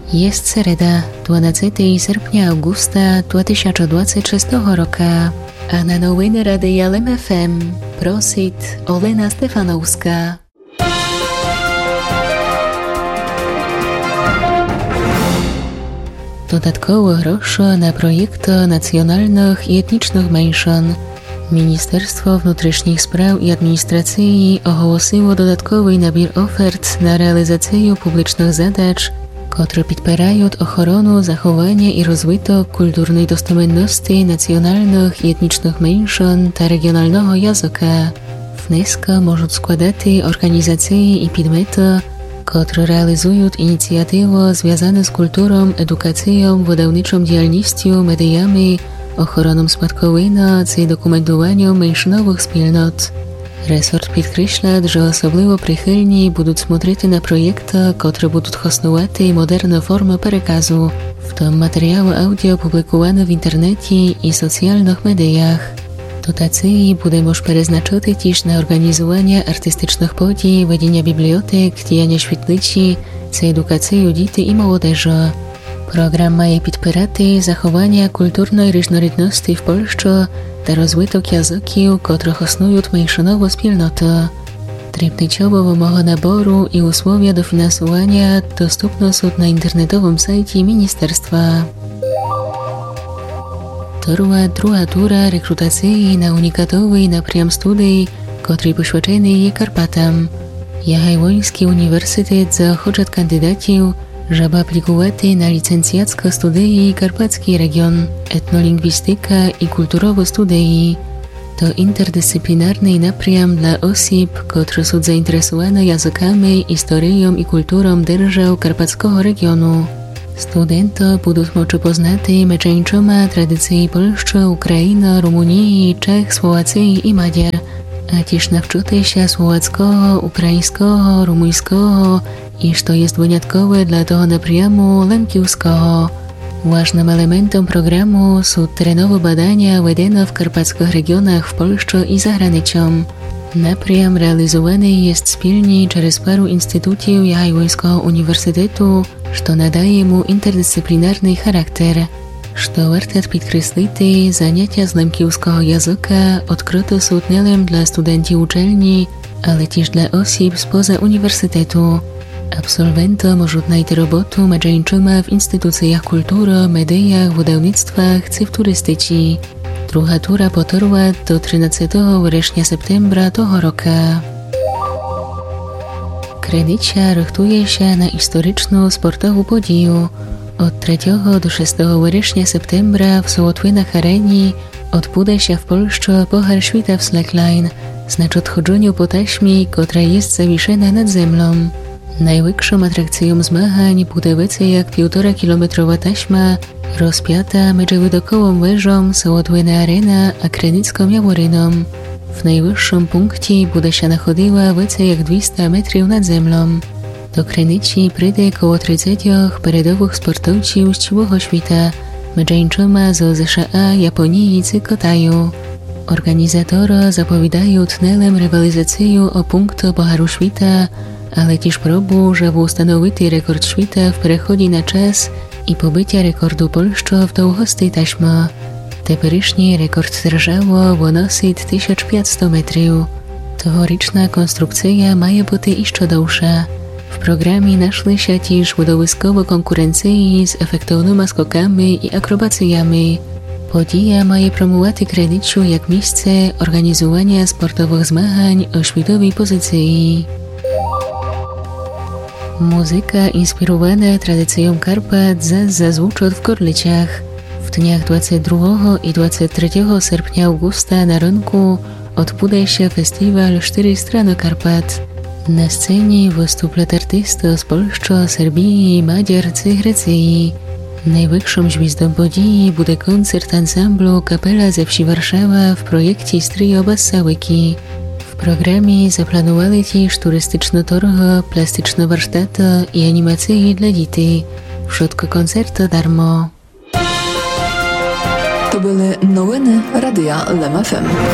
Jest sereda, 12 sierpnia augusta 2026 roku, a na nowiny Radia LEM FM prosit Olena Stefanowska. Dodatkowo groszy na projekty nacjonalnych i etnicznych mniejszyn. Ministerstwo Внутрішніх справ i Administracji ogłosiło dodatkowy nabór ofert na realizację publicznych zadań, które podpierają ochronę, zachowanie i rozwój kulturnej dostępności nacjonalnych i etnicznych mniejszyn ta regionalnego języka. Wniosek mogą składać organizacje i podmioty, które realizują inicjatywy związane z kulturą, edukacją, wydawniczą działalnością, mediami, ochroną spadkowego i dokumentowaniem mniejszynowych wspólnot. Resort podkreśla, że osobliwie przychylni będą смотреть na projekty, które będą hostować moderne formy przekazu, w tym materiały audio publikowane w internecie i socjalnych mediach. Dotacje będą przeznaczone też na organizowanie artystycznych podii, ведення bibliotek, działania świetlicy, za edukację dzieci i młodzieży. Program ma podpierać zachowanie kulturnej różnorodności w Polsce ta rozwój języków, które hostują mniejszynowe wspólnoty. Trybniczowo wymogi naboru i usłowia dofinansowania dostępne są na internetowym sajcie ministerstwa. Trwa druga tura rekrutacji na unikatowy napriam studii, który poświęcony jest Karpatom. Jagielloński Uniwersytet zachodzi kandydatów, żeby aplikować na licencjackie studii Karpacki Region, etnolingwistyka i kulturowe studii. To interdyscyplinarny napriam dla osób, które są zainteresowane językami, historią i kulturą держав Karpackiego regionu. Studenci będą mogli poznać meczeńczoma tradycji Polski, Ukrainy, Rumunii, Czech, Słowacji i Madziar, a też nauczyć się słowackiego, ukraińskiego, rumuńskiego i co jest wyjątkowe dla tego napriamu lemkiewskiego. Ważnym elementem programu są terenowe badania wydane w karpackich regionach w Polsce i za granicą. Napriam realizowany jest wspólnie przez paru instytutów Jagiellońskiego Uniwersytetu, co nadaje mu interdyscyplinarny charakter. Co warto podkreślić, zajęcia z lemkiewskiego języka odkryte są nie dla studentów uczelni, ale też dla osób spoza uniwersytetu. Absolwenty mogą znaleźć robotę meczeńczą w instytucjach kultury, mediach, wydawnictwach czy w turystyce. Druga tura potrwa do 13 września septembra tego roku. Krynica rychtuje się na historyczną sportową podію. Od 3 do 6 września septembra w Sołotwinach Areni odbędzie się w Polsce Puchar Świata w slackline, znaczy odchodzeniu po taśmie, która jest zawieszona nad ziemią. Największą atrakcją zmagań będzie więcej jak 1,5-kilometrowa taśma rozpięta między widokołą wieżą Sołotwina Arena a Krynicką Jaworyną. W najwyższym punkcie będzie się nachodziła więcej jak 200 metrów nad ziemią. Do Krynicy przyjdzie około 30 peredowych sportowców z całego świata, meczeńczoma z США, Japonii i Kitaju. Organizatorzy zapowiadają tnelem rywalizację o punkty Pucharu Świata, ale też próbu, żeby ustanowić rekord świata w przechodzie na czas i pobycia rekordu Polski w długości taśmy. Teperycznie rekord drżało wynosi 1500 metrów. Tegoroczna konstrukcja ma być jeszcze dłuższa. W programie naszły się też widowiskowe konkurencje z efektownymi skokami i akrobacjami. Podija ma promować Krynicę jak miejsce organizowania sportowych zmagań o światowej pozycji. Muzyka inspirowana tradycją Karpat zazwyczaj w Gorlicach. W dniach 22 i 23 sierpnia augusta na rynku odbędzie się festiwal 4 strony Karpat. Na scenie wystąpią artysty z Polski, Serbii, Madziar czy Grecji. Największą gwiazdą podii będzie koncert ansamblu Kapela ze wsi Warszawa w projekcie Stryjo Bassałyki. W programie zaplanowali też turystyczne targi, plastyczne warsztaty i animacje dla dzieci. Wszystko koncerty darmo. To były nowiny Radia LEM FM.